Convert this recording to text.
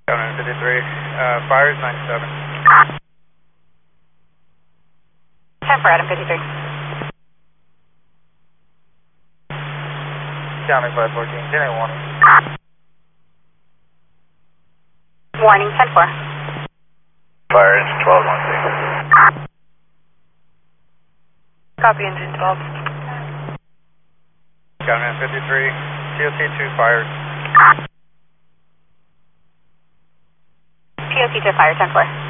Counter 53, fires 97. 10 for Adam 53. Counter 514, 10 warning. Warning 10 4. Fires 1216. Copy engine 12. Counter 53, TOC 2 fires. POC 2 fire 10 4.